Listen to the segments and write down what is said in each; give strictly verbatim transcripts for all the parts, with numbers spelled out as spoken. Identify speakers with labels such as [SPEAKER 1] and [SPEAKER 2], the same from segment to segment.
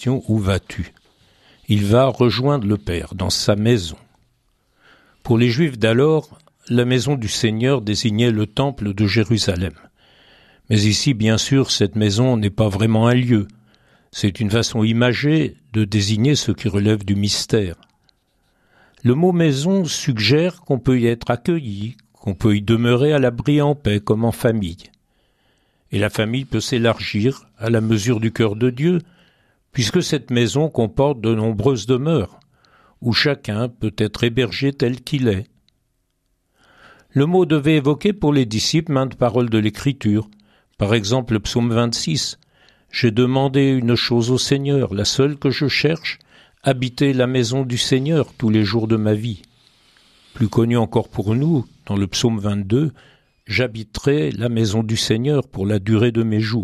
[SPEAKER 1] Où vas-tu ? Il va rejoindre le Père dans sa maison. Pour les Juifs d'alors, la maison du Seigneur désignait le temple de Jérusalem. Mais ici, bien sûr, cette maison n'est pas vraiment un lieu. C'est une façon imagée de désigner ce qui relève du mystère. Le mot maison suggère qu'on peut y être accueilli, qu'on peut y demeurer à l'abri en paix comme en famille. Et la famille peut s'élargir à la mesure du cœur de Dieu, puisque cette maison comporte de nombreuses demeures, où chacun peut être hébergé tel qu'il est. Le mot devait évoquer pour les disciples maintes paroles de l'Écriture, par exemple le psaume vingt-six. « J'ai demandé une chose au Seigneur, la seule que je cherche, habiter la maison du Seigneur tous les jours de ma vie. » Plus connu encore pour nous, dans le psaume vingt-deux, « J'habiterai la maison du Seigneur pour la durée de mes jours. »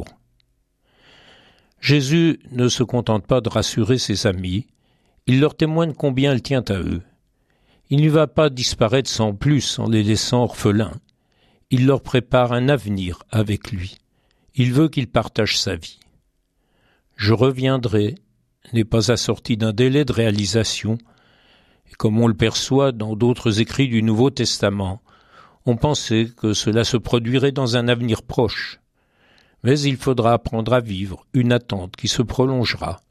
[SPEAKER 1] Jésus ne se contente pas de rassurer ses amis, il leur témoigne combien il tient à eux. Il ne va pas disparaître sans plus en les laissant orphelins. Il leur prépare un avenir avec lui. Il veut qu'ils partagent sa vie. « Je reviendrai » n'est pas assorti d'un délai de réalisation, et comme on le perçoit dans d'autres écrits du Nouveau Testament, on pensait que cela se produirait dans un avenir proche. Mais il faudra apprendre à vivre une attente qui se prolongera.